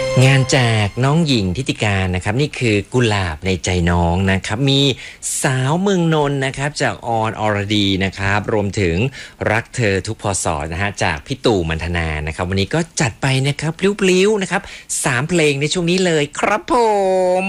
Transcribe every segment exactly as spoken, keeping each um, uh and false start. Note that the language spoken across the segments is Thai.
งานจากน้องหญิงทิติการนะครับนี่คือกุหลาบในใจน้องนะครับมีสาวเมืองนนท์นะครับจากออนอรดีนะครับรวมถึงรักเธอทุกพศนะฮะจากพี่ตู่มันธนานะครับวันนี้ก็จัดไปนะครับพลิ้วๆนะครับสามเพลงในช่วงนี้เลยครับผม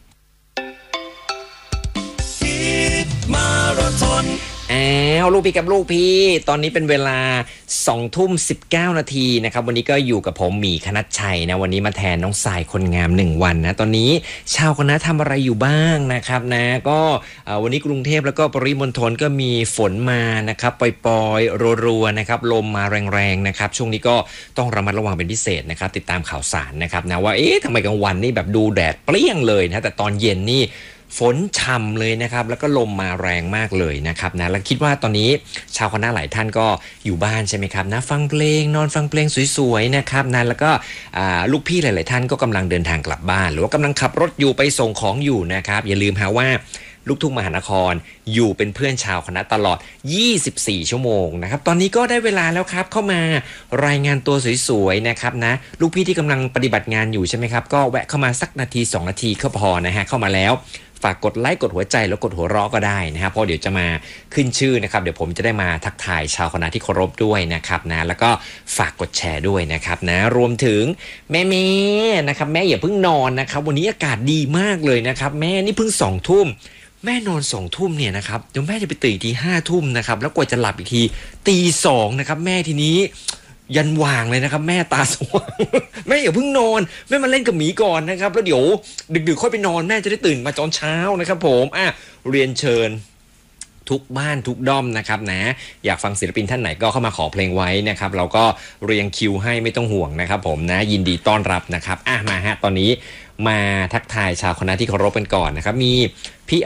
มาราธอนอ้าวลูกพี่กับลูกพี่ตอนนี้เป็นเวลาสองทุ่มสิบเก้านาทีนะครับวันนี้ก็อยู่กับผมหมีคณัชชัยนะวันนี้มาแทนน้องสายคนงามหนึ่งวันนะตอนนี้ชาวคณะทำอะไรอยู่บ้างนะครับนะก็วันนี้กรุงเทพแล้วก็ปริมณฑลก็มีฝนมานะครับปล่อยๆรัวๆนะครับลมมาแรงๆนะครับช่วงนี้ก็ต้องระมัดระวังเป็นพิเศษนะครับติดตามข่าวสารนะครับนะว่าเอ๊ะทำไมกลางวันนี่แบบดูแดดเปรี้ยงเลยนะแต่ตอนเย็นนี่ฝนฉ่ำเลยนะครับแล้วก็ลมมาแรงมากเลยนะครับนะแล้วคิดว่าตอนนี้ชาวคณะหลายท่านก็อยู่บ้านใช่ไหมครับนะฟังเพลงนอนฟังเพลงสวยๆนะครับนะแล้วก็ลูกพี่หลายๆท่านก็กำลังเดินทางกลับบ้านหรือว่ากำลังขับรถอยู่ไปส่งของอยู่นะครับอย่าลืมฮะว่าลูกทุ่งมหานครอยู่เป็นเพื่อนชาวคณะตลอดยี่สิบสี่ชั่วโมงนะครับตอนนี้ก็ได้เวลาแล้วครับเข้ามารายงานตัวสวยๆนะครับนะลูกพี่ที่กำลังปฏิบัติงานอยู่ใช่ไหมครับก็แวะเข้ามาสักนาทีสองนาทีก็พอนะฮะเข้ามาแล้วฝากกดไลค์กดหัวใจแล้วกดหัวเราะก็ได้นะครับเพราะเดี๋ยวจะมาขึ้นชื่อนะครับเดี๋ยวผมจะได้มาทักทายชาวคณะที่เคารพด้วยนะครับนะแล้วก็ฝากกดแชร์ด้วยนะครับนะรวมถึงแม่แม่นะครับแม่อย่าเพิ่งนอนนะครับวันนี้อากาศดีมากเลยนะครับแม่นี่เพิ่งสองทุ่มแม่นอนสองทุ่มเนี่ยนะครับเดี๋ยวแม่จะไปตื่นทีห้าทุ่มนะครับแล้วกว่าจะหลับอีกทีตีสองนะครับแม่ทีนี้ยันว่างเลยนะครับแม่ตาสว่างแม่อย่าเพิ่งนอนแม่มาเล่นกับหมีก่อนนะครับแล้วเดี๋ยวดึกๆค่อยไปนอนแม่จะได้ตื่นมาตอนเช้านะครับผมอ่ะเรียนเชิญทุกบ้านทุกด้อมนะครับนะอยากฟังศิลปินท่านไหนก็เข้ามาขอเพลงไว้นะครับเราก็เรียงคิวให้ไม่ต้องห่วงนะครับผมนะยินดีต้อนรับนะครับอ่ะมาฮะตอนนี้มาทักทายชาวคณะที่เคารพกันก่อนนะครับมีพี่